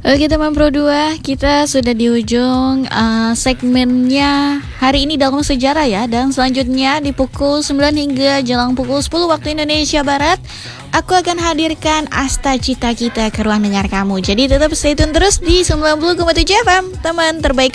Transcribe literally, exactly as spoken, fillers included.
Oke teman Pro dua, kita sudah di ujung uh, segmennya hari ini dalam sejarah ya. Dan selanjutnya di pukul sembilan hingga jelang pukul sepuluh waktu Indonesia Barat, aku akan hadirkan Asta Cita Kita ke ruang dengar kamu. Jadi tetap stay tune terus di sembilan puluh koma tujuh F M, teman terbaik